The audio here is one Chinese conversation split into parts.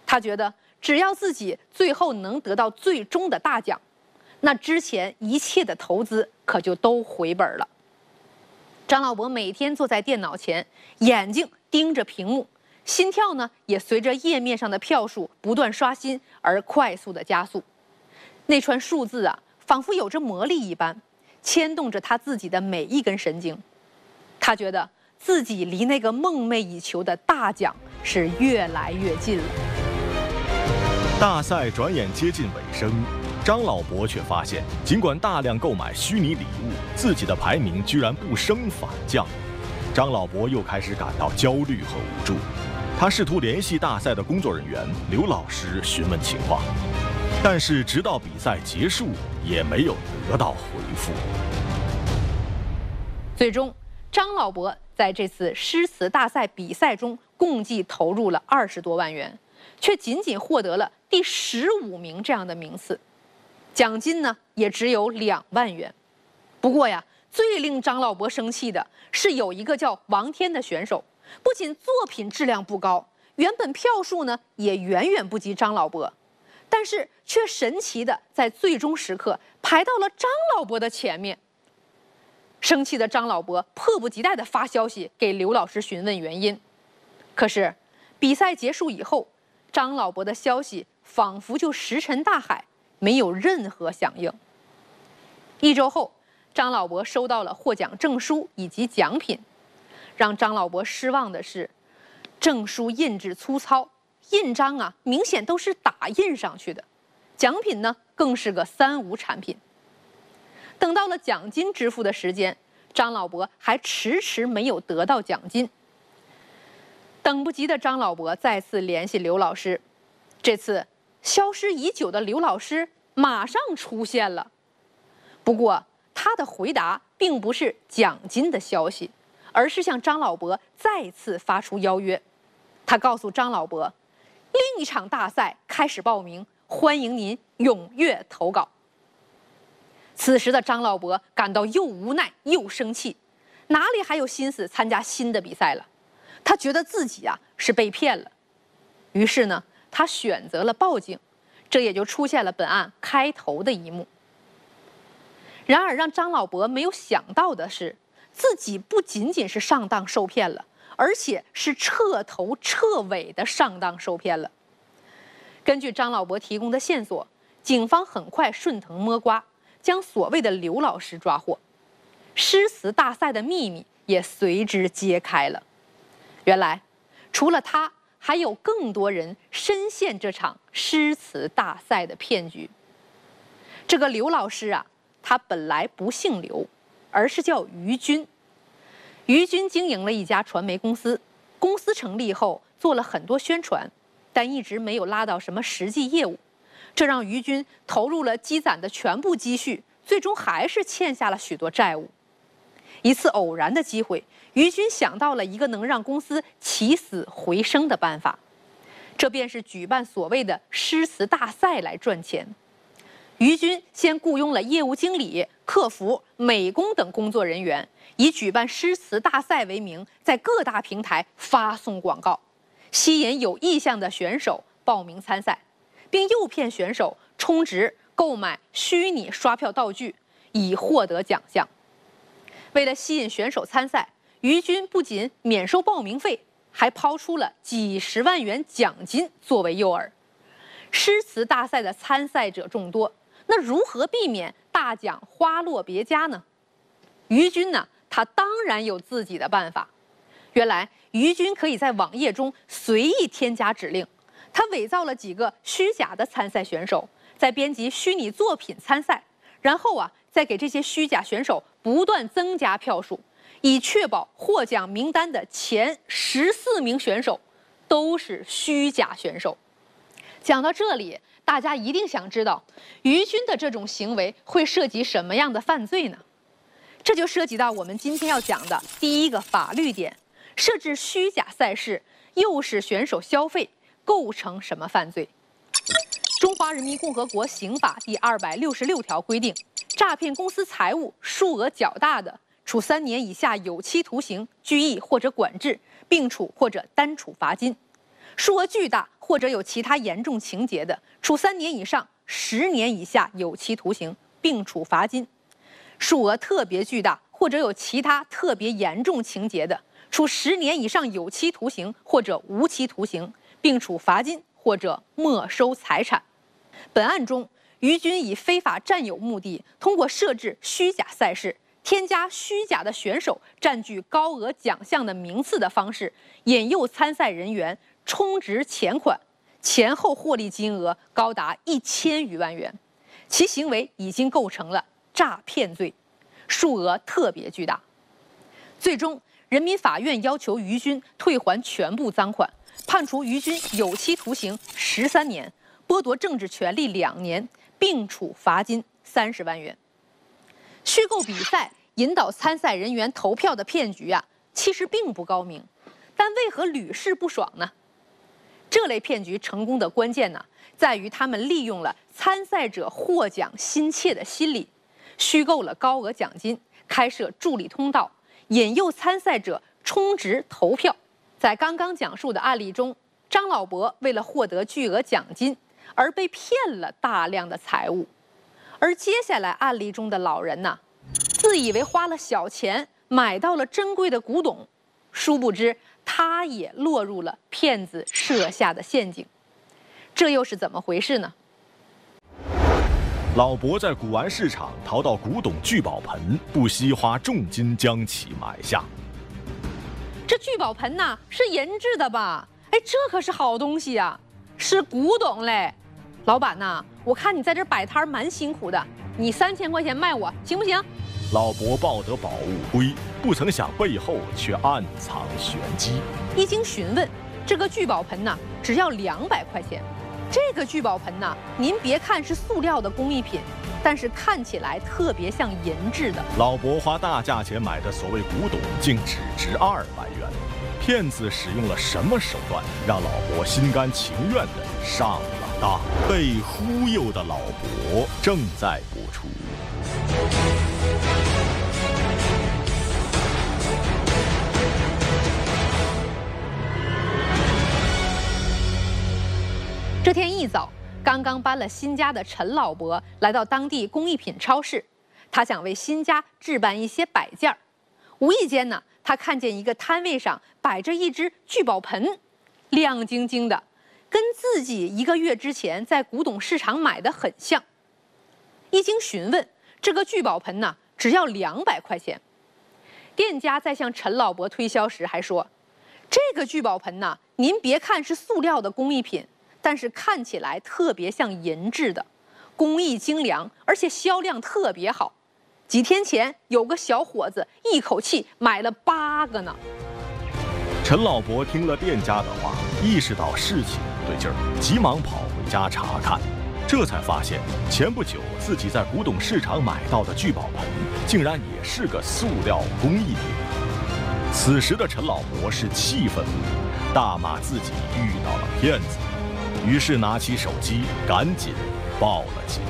他觉得只要自己最后能得到最终的大奖，那之前一切的投资可就都回本了。张老伯每天坐在电脑前，眼睛盯着屏幕，心跳呢也随着页面上的票数不断刷新而快速的加速。那串数字啊，仿佛有着魔力一般，牵动着他自己的每一根神经。他觉得自己离那个梦寐以求的大奖是越来越近了。 大赛转眼接近尾声，张老伯却发现，尽管大量购买虚拟礼物，自己的排名居然不升反降。张老伯又开始感到焦虑和无助。他试图联系大赛的工作人员刘老师询问情况，但是直到比赛结束，也没有得到回复。 最终，张老伯在这次诗词大赛比赛中共计投入了20多万元，却仅仅获得了第15名这样的名次，奖金呢也只有2万元。不过呀，最令张老伯生气的是，有一个叫王天的选手，不仅作品质量不高，原本票数呢也远远不及张老伯，但是却神奇的在最终时刻排到了张老伯的前面。生气的张老伯迫不及待地发消息给刘老师询问原因，可是比赛结束以后，张老伯的消息仿佛就石沉大海，没有任何响应。1周后，张老伯收到了获奖证书以及奖品。让张老伯失望的是，证书印制粗糙，印章啊明显都是打印上去的，奖品呢更是个3无产品。等到了奖金支付的时间，张老伯还迟迟没有得到奖金。等不及的张老伯再次联系刘老师，这次消失已久的刘老师马上出现了。不过他的回答并不是奖金的消息，而是向张老伯再次发出邀约。他告诉张老伯，另一场大赛开始报名，欢迎您踊跃投稿。此时的张老伯感到又无奈又生气，哪里还有心思参加新的比赛了？他觉得自己是被骗了。于是呢，他选择了报警，这也就出现了本案开头的一幕。然而让张老伯没有想到的是，自己不仅仅是上当受骗了，而且是彻头彻尾的上当受骗了。根据张老伯提供的线索，警方很快顺藤摸瓜，将所谓的刘老师抓获，诗词大赛的秘密也随之揭开了。原来，除了他，还有更多人深陷这场诗词大赛的骗局。这个刘老师他本来不姓刘，而是叫于军。于军经营了一家传媒公司，公司成立后做了很多宣传，但一直没有拉到什么实际业务，这让于军投入了积攒的全部积蓄，最终还是欠下了许多债务。一次偶然的机会，于军想到了一个能让公司起死回生的办法，这便是举办所谓的诗词大赛来赚钱。于军先雇佣了业务经理、客服、美工等工作人员，以举办诗词大赛为名，在各大平台发送广告，吸引有意向的选手报名参赛，并诱骗选手充值购买虚拟刷票道具，以获得奖项。为了吸引选手参赛，于军不仅免收报名费，还抛出了几十万元奖金作为诱饵。诗词大赛的参赛者众多，那如何避免大奖花落别家呢？于军呢，他当然有自己的办法。原来，于军可以在网页中随意添加指令，他伪造了几个虚假的参赛选手，再编辑虚拟作品参赛，然后再给这些虚假选手不断增加票数，以确保获奖名单的前14名选手都是虚假选手。讲到这里，大家一定想知道，于军的这种行为会涉及什么样的犯罪呢？这就涉及到我们今天要讲的第一个法律点：设置虚假赛事，诱使选手消费，构成什么犯罪？中华人民共和国刑法第266条规定，诈骗公司财物数额较大的，处3年以下有期徒刑、拘役或者管制，并处或者单处罚金； 数额巨大或者有其他严重情节的，处3年以上10年以下有期徒刑，并处罚金；数额特别巨大或者有其他特别严重情节的，处10年以上有期徒刑或者无期徒刑，并处罚金或者没收财产。本案中，于军以非法占有目的，通过设置虚假赛事，添加虚假的选手占据高额奖项的名次的方式，引诱参赛人员充值钱款，前后获利金额高达1000余万元，其行为已经构成了诈骗罪，数额特别巨大。最终，人民法院要求于军退还全部赃款，判处于军有期徒刑13年，剥夺政治权利2年，并处罚金30万元。虚构比赛引导参赛人员投票的骗局其实并不高明，但为何屡试不爽呢？这类骗局成功的关键在于他们利用了参赛者获奖心切的心理，虚构了高额奖金，开设助力通道，引诱参赛者充值投票。在刚刚讲述的案例中，张老伯为了获得巨额奖金而被骗了大量的财物，而接下来案例中的老人自以为花了小钱买到了珍贵的古董，殊不知他也落入了骗子设下的陷阱。这又是怎么回事呢？ 老伯在古玩市场淘到古董聚宝盆，不惜花重金将其买下。 这聚宝盆是银制的吧？哎，这可是好东西呀，是古董嘞。老板我看你在这摆摊蛮辛苦的，你3000块钱卖我行不行？ 老伯抱得宝物归，不曾想背后却暗藏玄机。 一经询问，这个聚宝盆只要200块钱。这个聚宝盆您别看是塑料的工艺品，但是看起来特别像银制的。 老伯花大价钱买的所谓古董，竟只值200元。骗子使用了什么手段，让老伯心甘情愿地上了当？被忽悠的老伯正在播出。 这天一早，刚刚搬了新家的陈老伯来到当地工艺品超市，他想为新家置办一些摆件儿。无意间他看见一个摊位上摆着一只聚宝盆，亮晶晶的，跟自己1个月之前在古董市场买的很像。一经询问，这个聚宝盆只要200块钱。店家在向陈老伯推销时还说，这个聚宝盆您别看是塑料的工艺品，但是看起来特别像银制的，工艺精良，而且销量特别好。几天前有个小伙子一口气买了8个呢。 陈老伯听了店家的话，意识到事情不对劲儿，急忙跑回家查看，这才发现前不久自己在古董市场买到的聚宝盆，竟然也是个塑料工艺品。此时的陈老伯是气愤不已，大骂自己遇到了骗子，于是拿起手机赶紧报了警。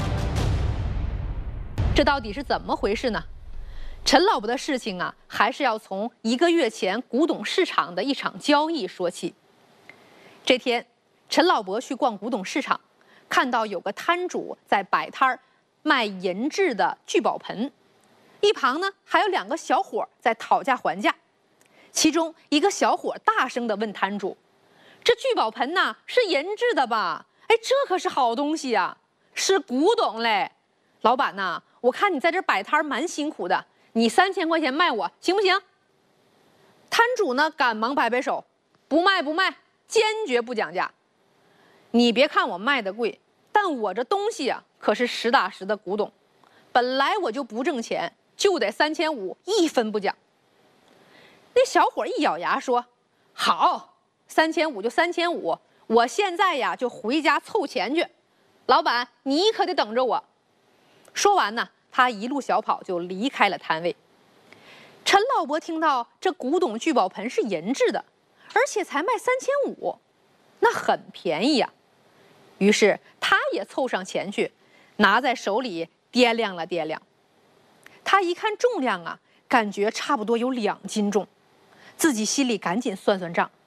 这到底是怎么回事呢？陈老伯的事情还是要从1个月前古董市场的一场交易说起。这天，陈老伯去逛古董市场，看到有个摊主在摆摊卖银制的聚宝盆，一旁还有2个小伙在讨价还价。其中一个小伙大声地问摊主：“这聚宝盆是银制的吧？哎，这可是好东西呀，是古董嘞。老板我看你在这摆摊蛮辛苦的，你3000块钱卖我行不行？”摊主赶忙摆摆手：“不卖不卖，坚决不讲价。你别看我卖的贵，但我这东西可是实打实的古董，本来我就不挣钱，就得3500，一分不讲。”那小伙一咬牙说：“好，3500就3500，我现在就回家凑钱去。老板，你可得等着我。”说完他一路小跑就离开了摊位。陈老伯听到这古董聚宝盆是银制的，而且才卖3500，那很便宜呀。于是他也凑上前去，拿在手里掂量了掂量。他一看重量感觉差不多有2斤重，自己心里赶紧算算账。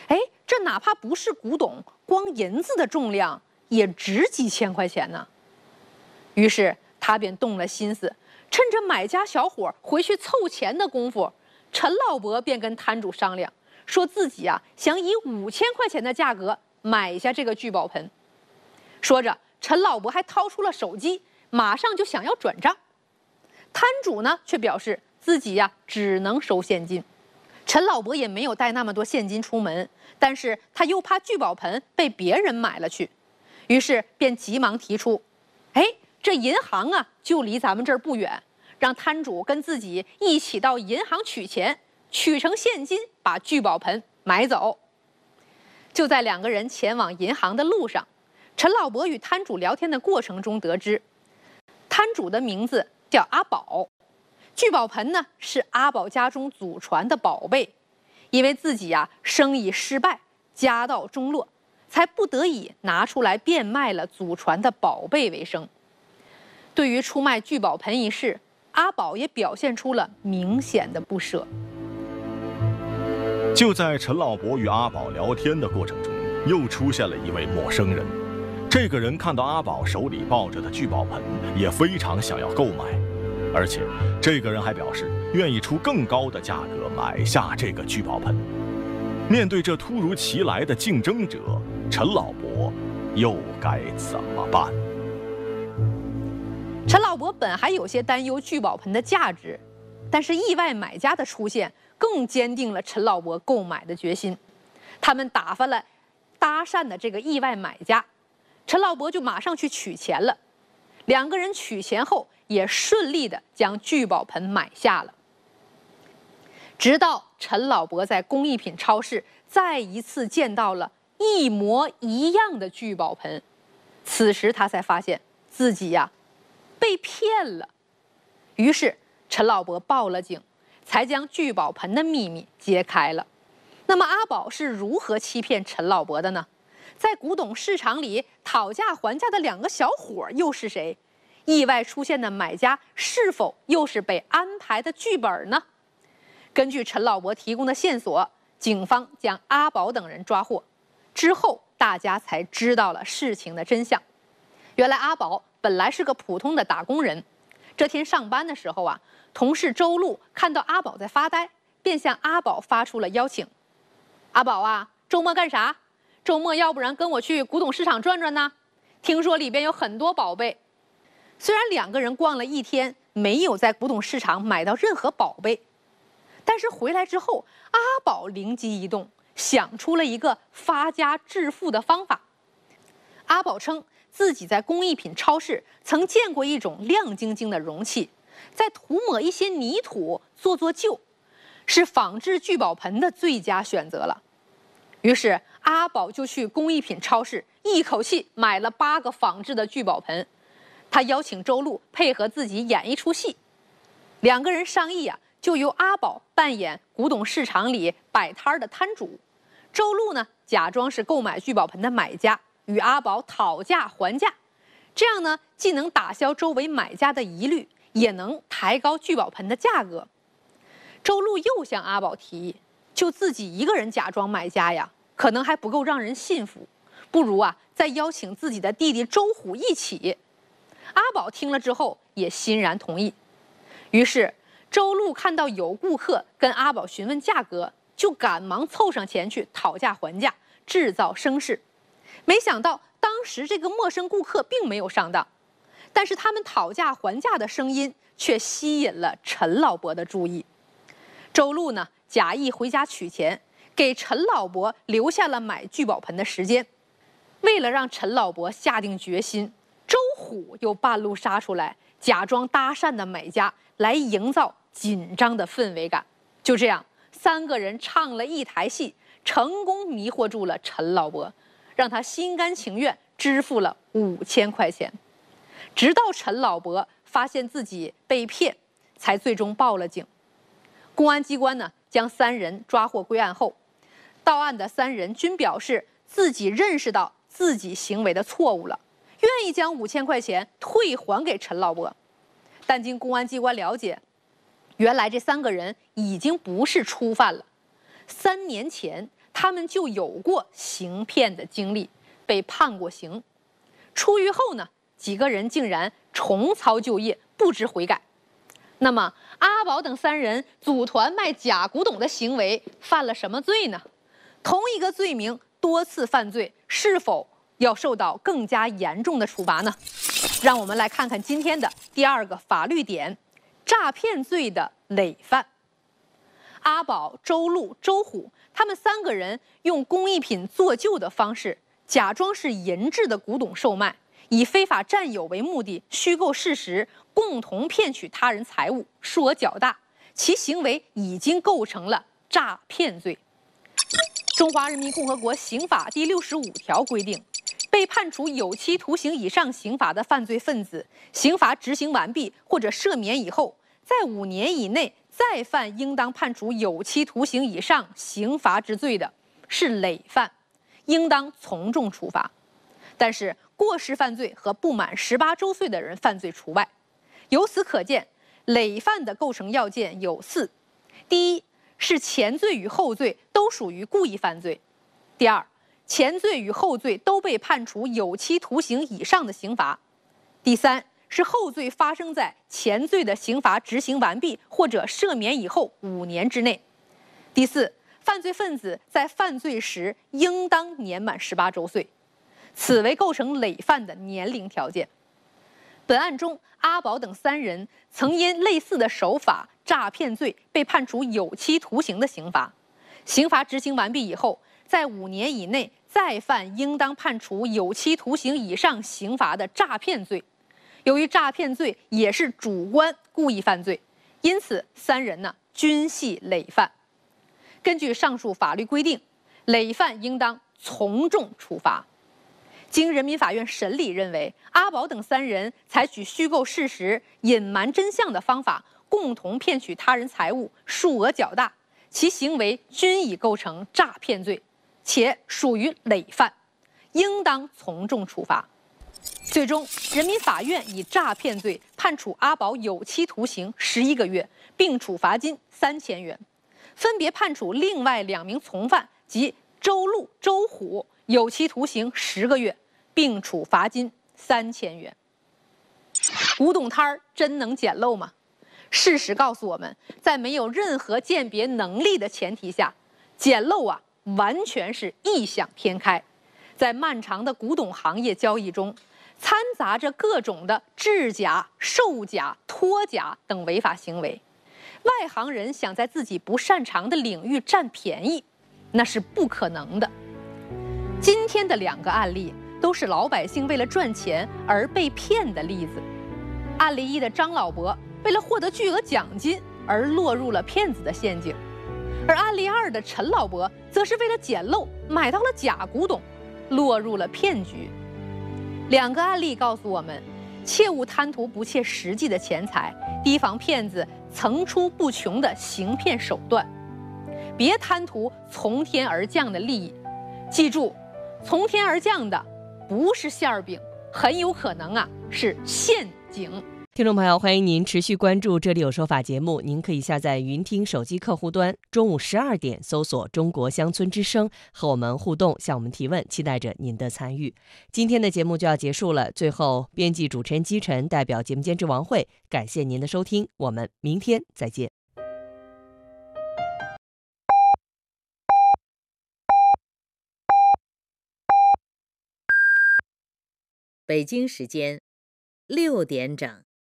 哎，这哪怕不是古董，光银子的重量也值几千块钱呢。于是他便动了心思，趁着买家小伙回去凑钱的功夫，陈老伯便跟摊主商量，说自己想以5000块钱的价格买下这个聚宝盆。说着，陈老伯还掏出了手机，马上就想要转账。摊主呢却表示自己只能收现金。陈老伯也没有带那么多现金出门，但是他又怕聚宝盆被别人买了去，于是便急忙提出：哎，这银行就离咱们这儿不远，让摊主跟自己一起到银行取钱，取成现金把聚宝盆买走。就在两个人前往银行的路上，陈老伯与摊主聊天的过程中得知，摊主的名字叫阿宝，聚宝盆呢是阿宝家中祖传的宝贝，因为自己生意失败，家道中落，才不得已拿出来变卖了祖传的宝贝为生。对于出卖聚宝盆一事，阿宝也表现出了明显的不舍。 就在陈老伯与阿宝聊天的过程中，又出现了一位陌生人。这个人看到阿宝手里抱着的聚宝盆，也非常想要购买，而且这个人还表示愿意出更高的价格买下这个聚宝盆。面对这突如其来的竞争者，陈老伯又该怎么办？ 陈老伯本还有些担忧聚宝盆的价值，但是意外买家的出现更坚定了陈老伯购买的决心。他们打发了搭讪的这个意外买家，陈老伯就马上去取钱了。两个人取钱后，也顺利地将聚宝盆买下了。直到陈老伯在工艺品超市再一次见到了一模一样的聚宝盆，此时他才发现自己被骗了。于是陈老伯报了警，才将聚宝盆的秘密揭开了。那么阿宝是如何欺骗陈老伯的呢？在古董市场里讨价还价的两个小伙又是谁？意外出现的买家是否又是被安排的剧本呢？根据陈老伯提供的线索，警方将阿宝等人抓获。之后大家才知道了事情的真相。原来阿宝本来是个普通的打工人，这天上班的时候同事周路看到阿宝在发呆，便向阿宝发出了邀请：阿宝周末干啥？周末要不然跟我去古董市场转转呢？听说里边有很多宝贝。虽然两个人逛了一天，没有在古董市场买到任何宝贝，但是回来之后，阿宝灵机一动，想出了一个发家致富的方法。阿宝称自己在工艺品超市曾见过一种亮晶晶的容器，再涂抹一些泥土做旧，是仿制聚宝盆的最佳选择了。于是阿宝就去工艺品超市一口气买了8个仿制的聚宝盆。他邀请周路配合自己演一出戏，两个人商议就由阿宝扮演古董市场里摆摊的摊主，周路呢假装是购买聚宝盆的买家，与阿宝讨价还价。这样呢，既能打消周围买家的疑虑，也能抬高聚宝盆的价格。周路又向阿宝提议，就自己一个人假装买家可能还不够让人信服，不如再邀请自己的弟弟周虎一起。阿宝听了之后也欣然同意。于是周路看到有顾客跟阿宝询问价格，就赶忙凑上前去讨价还价，制造声势。没想到当时这个陌生顾客并没有上当，但是他们讨价还价的声音却吸引了陈老伯的注意。周路呢假意回家取钱，给陈老伯留下了买聚宝盆的时间。为了让陈老伯下定决心，周虎又半路杀出来，假装搭讪的买家，来营造紧张的氛围感。就这样，3个人唱了一台戏，成功迷惑住了陈老伯，让他心甘情愿支付了5000块钱。直到陈老伯发现自己被骗，才最终报了警。公安机关呢将3人抓获归案后，到案的3人均表示自己认识到自己行为的错误了，愿意将5000块钱退还给陈老伯。但经公安机关了解，原来这3个人已经不是初犯了。3年前他们就有过行骗的经历，被判过刑。出狱后呢，几个人竟然重操旧业，不知悔改。那么阿宝等3人组团卖假古董的行为犯了什么罪呢？同一个罪名多次犯罪，是否要受到更加严重的处罚呢？让我们来看看今天的第2个法律点：诈骗罪的累犯。阿宝、周路、周虎他们3个人用工艺品做旧的方式，假装是银制的古董售卖，以非法占有为目的，虚构事实，共同骗取他人财物，数额较大，其行为已经构成了诈骗罪。中华人民共和国刑法第65条规定，被判处有期徒刑以上刑罚的犯罪分子，刑罚执行完毕或者赦免以后，在5年以内再犯应当判处有期徒刑以上刑罚之罪的，是累犯，应当从重处罚。但是过失犯罪和不满18周岁的人犯罪除外。由此可见，累犯的构成要件有4：第一，是前罪与后罪都属于故意犯罪；第二，前罪与后罪都被判处有期徒刑以上的刑罚；第三，是后罪发生在前罪的刑罚执行完毕或者赦免以后5年之内；第四，犯罪分子在犯罪时应当年满18周岁。此为构成累犯的年龄条件。本案中，阿宝等3人曾因类似的手法诈骗罪被判处有期徒刑的刑罚，刑罚执行完毕以后，在5年以内再犯应当判处有期徒刑以上刑罚的诈骗罪。由于诈骗罪也是主观故意犯罪，因此3人呢均系累犯。根据上述法律规定，累犯应当从重处罚。经人民法院审理认为，阿宝等3人采取虚构事实、隐瞒真相的方法，共同骗取他人财物，数额较大，其行为均已构成诈骗罪，且属于累犯，应当从重处罚。最终，人民法院以诈骗罪判处阿宝有期徒刑11个月，并处罚金3000元，分别判处另外2名从犯即周路、周虎有期徒刑10个月，并处罚金3000元。古董摊儿真能捡漏吗？事实告诉我们，在没有任何鉴别能力的前提下，捡漏完全是异想天开。在漫长的古董行业交易中，掺杂着各种的制假、售假、脱假等违法行为。外行人想在自己不擅长的领域占便宜，那是不可能的。今天的2个案例都是老百姓为了赚钱而被骗的例子。案例1的张老伯为了获得巨额奖金而落入了骗子的陷阱，而案例2的陈老伯则是为了捡漏买到了假古董，落入了骗局。2个案例告诉我们，切勿贪图不切实际的钱财，提防骗子层出不穷的行骗手段，别贪图从天而降的利益。记住，从天而降的不是馅儿饼，很有可能是陷阱。 听众朋友，欢迎您持续关注《这里有说法》节目，您可以下载云听手机客户端，中午12点搜索中国乡村之声，和我们互动，向我们提问，期待着您的参与。今天的节目就要结束了，最后编辑主持人姬晨代表节目监制王慧，感谢您的收听，我们明天再见。 北京时间6点整。